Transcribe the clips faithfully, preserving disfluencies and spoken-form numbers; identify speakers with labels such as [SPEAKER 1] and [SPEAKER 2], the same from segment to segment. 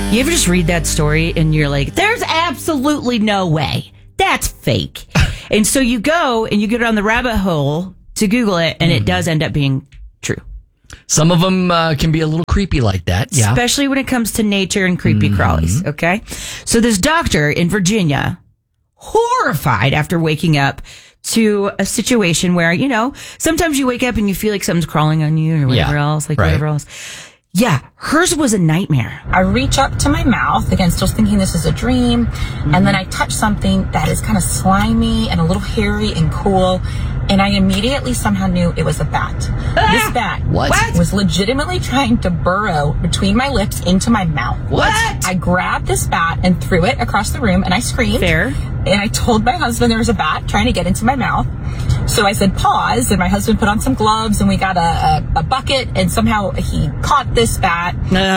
[SPEAKER 1] You ever just read that story and you're like, there's absolutely no way. That's fake. And so you go and you get on the rabbit hole to Google it, and mm. it does end up being true.
[SPEAKER 2] Some of them uh, can be a little creepy like that. Yeah.
[SPEAKER 1] Especially when it comes to nature and creepy mm-hmm. crawlies. Okay. So this doctor in Virginia, horrified after waking up to a situation where, you know, sometimes you wake up and you feel like something's crawling on you or whatever yeah. else, like right. whatever else. Yeah, hers was a nightmare.
[SPEAKER 3] I reach up to my mouth, again, still thinking this is a dream, mm-hmm. and then I touch something that is kind of slimy and a little hairy and cool, and I immediately somehow knew it was a bat. Ah, this bat
[SPEAKER 2] what?
[SPEAKER 3] was legitimately trying to burrow between my lips into my mouth.
[SPEAKER 1] What?
[SPEAKER 3] I grabbed this bat and threw it across the room, and I screamed.
[SPEAKER 1] Fair.
[SPEAKER 3] And I told my husband there was a bat trying to get into my mouth. So I said, pause, and my husband put on some gloves, and we got a, a, a bucket, and somehow he caught this bat.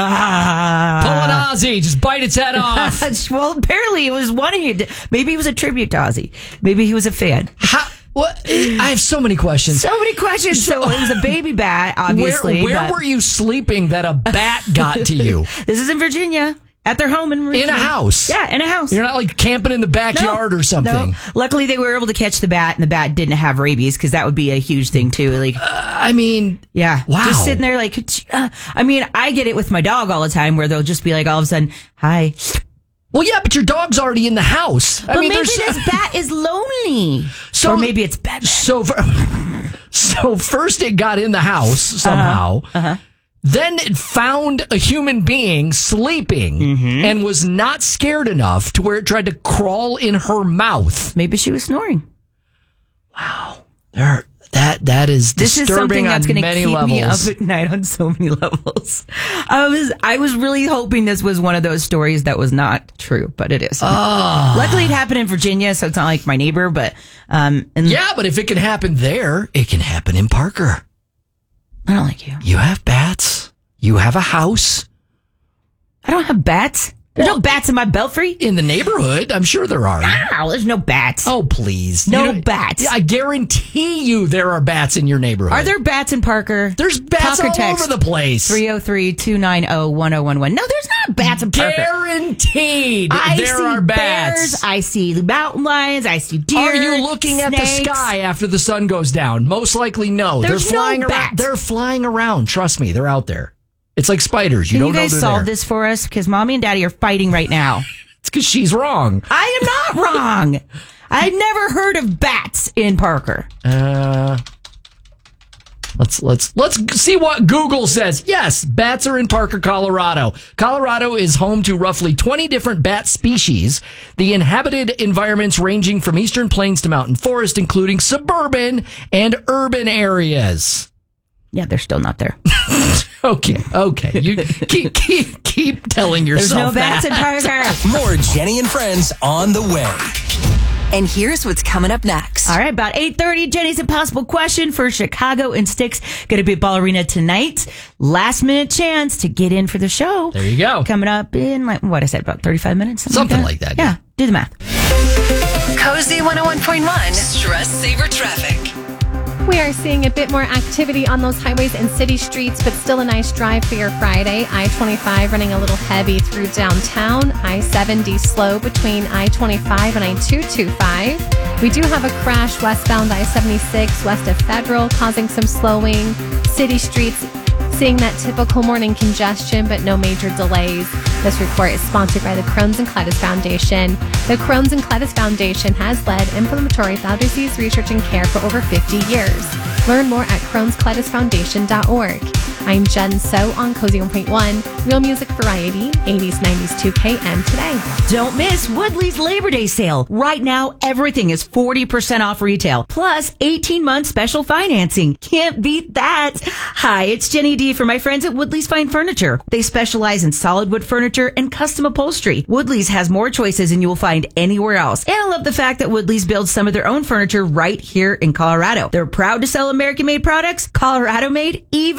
[SPEAKER 2] Ah. Pull an Ozzy, just bite its head off.
[SPEAKER 1] Well, apparently it was one of you. Maybe it was a tribute to Ozzy. Maybe he was a fan.
[SPEAKER 2] How? What? I have so many questions.
[SPEAKER 1] So many questions. So, so it was a baby bat, obviously.
[SPEAKER 2] Where, where were you sleeping that a bat got to you?
[SPEAKER 1] This is in Virginia. At their home in Virginia.
[SPEAKER 2] In a house?
[SPEAKER 1] Yeah, in a house.
[SPEAKER 2] You're not like camping in the backyard
[SPEAKER 1] no,
[SPEAKER 2] or something?
[SPEAKER 1] No. Luckily, they were able to catch the bat, and the bat didn't have rabies, because that would be a huge thing, too. Like,
[SPEAKER 2] uh, I mean,
[SPEAKER 1] yeah.
[SPEAKER 2] Wow.
[SPEAKER 1] Just sitting there like, uh, I mean, I get it with my dog all the time, where they'll just be like, all of a sudden, hi.
[SPEAKER 2] Well, yeah, but your dog's already in the house.
[SPEAKER 1] But
[SPEAKER 2] I mean,
[SPEAKER 1] maybe this bat is lonely. So, or maybe it's bad.
[SPEAKER 2] So, for, so first it got in the house somehow.
[SPEAKER 1] Uh-huh. Uh-huh.
[SPEAKER 2] Then it found a human being sleeping mm-hmm. and was not scared enough to where it tried to crawl in her mouth.
[SPEAKER 1] Maybe she was snoring.
[SPEAKER 2] Wow. There, that that is
[SPEAKER 1] this
[SPEAKER 2] disturbing
[SPEAKER 1] is something
[SPEAKER 2] on
[SPEAKER 1] that's
[SPEAKER 2] many
[SPEAKER 1] keep
[SPEAKER 2] levels.
[SPEAKER 1] Me up at night on so many levels. I was I was really hoping this was one of those stories that was not true, but it is.
[SPEAKER 2] Oh.
[SPEAKER 1] Luckily, it happened in Virginia, so it's not like my neighbor. But um, and
[SPEAKER 2] yeah, but if it can happen there, it can happen in Parker.
[SPEAKER 1] I don't like you.
[SPEAKER 2] You have bats. You have a house.
[SPEAKER 1] I don't have bats. There's well, no bats in my belfry.
[SPEAKER 2] In the neighborhood, I'm sure there are.
[SPEAKER 1] No, there's no bats.
[SPEAKER 2] Oh, please.
[SPEAKER 1] No
[SPEAKER 2] you know,
[SPEAKER 1] bats.
[SPEAKER 2] I guarantee you there are bats in your neighborhood.
[SPEAKER 1] Are there bats in Parker?
[SPEAKER 2] There's bats
[SPEAKER 1] Parker
[SPEAKER 2] all over the place.
[SPEAKER 1] three oh three, two nine oh, one oh one one. No, there's not bats in Parker.
[SPEAKER 2] Guaranteed
[SPEAKER 1] I
[SPEAKER 2] there
[SPEAKER 1] see
[SPEAKER 2] are bats.
[SPEAKER 1] Bears, I see mountain lions. I see deer.
[SPEAKER 2] Are you looking
[SPEAKER 1] snakes.
[SPEAKER 2] at the sky after the sun goes down? Most likely no.
[SPEAKER 1] There's
[SPEAKER 2] they're flying
[SPEAKER 1] no
[SPEAKER 2] around.
[SPEAKER 1] bats.
[SPEAKER 2] They're flying around. Trust me, they're out there. It's like spiders. You
[SPEAKER 1] Can
[SPEAKER 2] don't
[SPEAKER 1] you guys
[SPEAKER 2] know they're
[SPEAKER 1] solve
[SPEAKER 2] there.
[SPEAKER 1] this for us? Because Mommy and Daddy are fighting right now.
[SPEAKER 2] It's because she's wrong.
[SPEAKER 1] I am not wrong. I've never heard of bats in Parker.
[SPEAKER 2] Uh, let's let's let's see what Google says. Yes, bats are in Parker, Colorado. Colorado is home to roughly twenty different bat species. The inhabited environments ranging from eastern plains to mountain forest, including suburban and urban areas.
[SPEAKER 1] Yeah, they're still not there.
[SPEAKER 2] Okay, okay. You keep keep keep telling yourself
[SPEAKER 1] There's no bats
[SPEAKER 2] that.
[SPEAKER 1] in Parker.
[SPEAKER 4] More Jenny and Friends on the way.
[SPEAKER 5] And here's what's coming up next.
[SPEAKER 1] All right, about eight thirty, Jenny's Impossible Question for Chicago and Styx. Going to be at Ball Arena tonight. Last minute chance to get in for the show.
[SPEAKER 2] There you go.
[SPEAKER 1] Coming up in, like, what I said, about thirty-five minutes? Something,
[SPEAKER 2] Something
[SPEAKER 1] like that.
[SPEAKER 2] like that.
[SPEAKER 1] Yeah, do the math.
[SPEAKER 5] Cozy one oh one point one. Stress Saver Traffic.
[SPEAKER 6] We are seeing a bit more activity on those highways and city streets, but still a nice drive for your Friday. I twenty-five running a little heavy through downtown. I seventy slow between I twenty-five and I two twenty-five. We do have a crash westbound I seventy-six west of Federal, causing some slowing. City streets seeing that typical morning congestion, but no major delays. This report is sponsored by the Crohn's and Colitis Foundation. The Crohn's and Colitis Foundation has led inflammatory bowel disease research and care for over fifty years. Learn more at crohns colitis foundation dot org. I'm Jen So on Cozy one point one. Real music variety, eighties, nineties, two K M today.
[SPEAKER 1] Don't miss Woodley's Labor Day sale. Right now, everything is forty percent off retail, plus eighteen month special financing. Can't beat that. Hi, it's Jenny D for my friends at Woodley's Fine Furniture. They specialize in solid wood furniture and custom upholstery. Woodley's has more choices than you will find anywhere else. And I love the fact that Woodley's builds some of their own furniture right here in Colorado. They're proud to sell American-made products, Colorado-made, even better.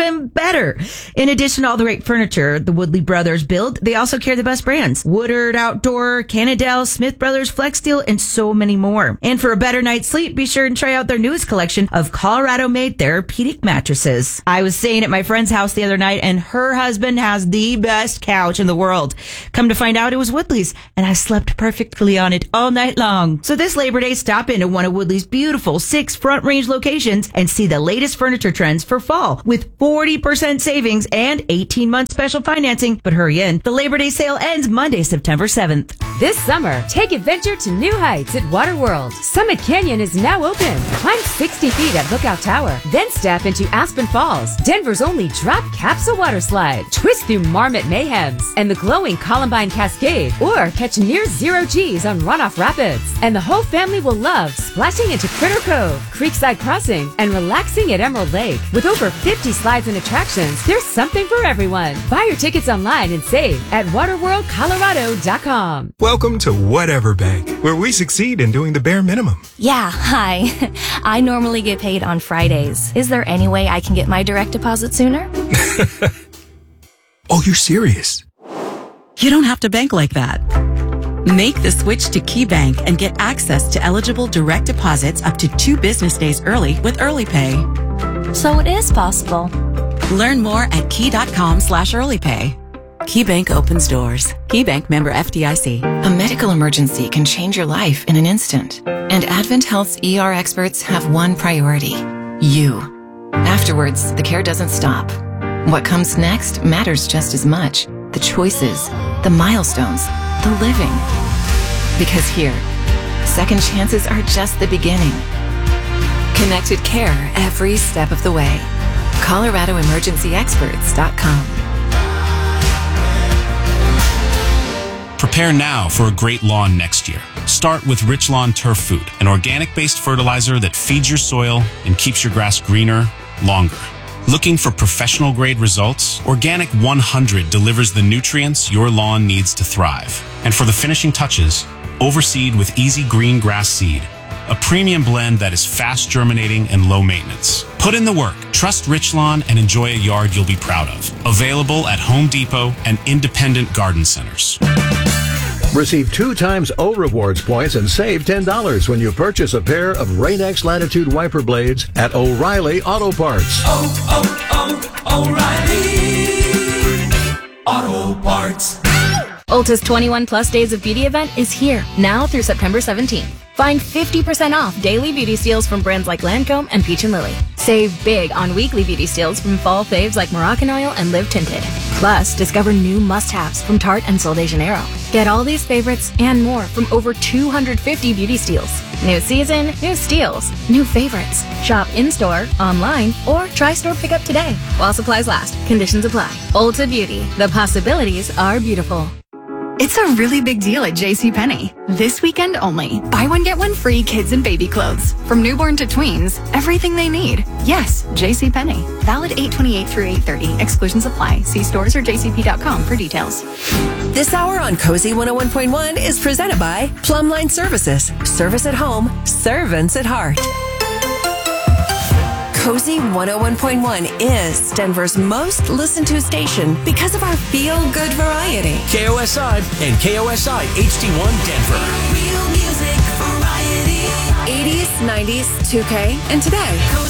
[SPEAKER 1] better. In addition to all the great furniture the Woodley brothers build, they also carry the best brands: Woodard Outdoor, Cannondale, Smith Brothers, Flex Steel, and so many more. And for a better night's sleep, be sure and try out their newest collection of Colorado-made therapeutic mattresses. I was staying at my friend's house the other night, and her husband has the best couch in the world. Come to find out, it was Woodley's, and I slept perfectly on it all night long. So this Labor Day, stop into one of Woodley's beautiful six Front Range locations and see the latest furniture trends for fall with forty percent savings and eighteen month special financing. But hurry in. The Labor Day sale ends Monday, September seventh.
[SPEAKER 7] This summer, take adventure to new heights at Water World. Summit Canyon is now open. Climb sixty feet at Lookout Tower. Then step into Aspen Falls, Denver's only drop capsule water slide. Twist through Marmot Mayhems and the glowing Columbine Cascade. Or catch near zero G's on Runoff Rapids. And the whole family will love splashing into Critter Cove, Creekside Crossing, and relaxing at Emerald Lake. With over fifty slides and attractions, there's something for everyone. Buy your tickets online and save at water world colorado dot com.
[SPEAKER 8] Welcome to Whatever Bank, where we succeed in doing the bare minimum.
[SPEAKER 9] Yeah, hi. I normally get paid on Fridays. Is there any way I can get my direct deposit sooner?
[SPEAKER 8] Oh, you're serious?
[SPEAKER 10] You don't have to bank like that. Make the switch to KeyBank and get access to eligible direct deposits up to two business days early with Early Pay.
[SPEAKER 9] So it is possible.
[SPEAKER 10] Learn more at key.com slash early pay. KeyBank opens doors. KeyBank member F D I C.
[SPEAKER 11] A medical emergency can change your life in an instant. And Advent Health's E R experts have one priority: you. Afterwards, the care doesn't stop. What comes next matters just as much. The choices, the milestones, the living. Because here, second chances are just the beginning. Connected care every step of the way. Colorado Emergency Experts dot com.
[SPEAKER 12] Prepare now for a great lawn next year. Start with Rich Lawn Turf Food, an organic-based fertilizer that feeds your soil and keeps your grass greener longer. Looking for professional-grade results? Organic one hundred delivers the nutrients your lawn needs to thrive. And for the finishing touches, Overseed with Easy Green Grass Seed, a premium blend that is fast germinating and low maintenance. Put in the work, trust Rich Lawn, and enjoy a yard you'll be proud of. Available at Home Depot and independent garden centers.
[SPEAKER 13] Receive two times O Rewards points and save ten dollars when you purchase a pair of Rain-X Latitude wiper blades at O'Reilly Auto Parts.
[SPEAKER 4] Oh, oh, oh, O'Reilly Auto Parts.
[SPEAKER 9] Ulta's twenty-one plus days of beauty event is here now through September seventeenth. Find fifty percent off daily beauty steals from brands like Lancome and Peach and Lily. Save big on weekly beauty steals from fall faves like Moroccan Oil and Live Tinted. Plus, discover new must-haves from Tarte and Sol de Janeiro. Get all these favorites and more from over two hundred fifty beauty steals. New season, new steals, new favorites. Shop in-store, online, or try store pickup today while supplies last. Conditions apply. Ulta Beauty. The possibilities are beautiful.
[SPEAKER 14] It's a really big deal at JCPenney. This weekend only. Buy one, get one free kids and baby clothes. From newborn to tweens, everything they need. Yes, JCPenney. Valid eight twenty-eight through eight thirty. Exclusions apply. See stores or j c p dot com for details.
[SPEAKER 5] This hour on Cozy one oh one point one is presented by Plumline Services. Service at home, servants at heart. Cozy one oh one point one is Denver's most listened to station because of our feel-good variety.
[SPEAKER 4] K O S I and K O S I H D one Denver.
[SPEAKER 5] Real music variety. eighties, nineties, two K, and today.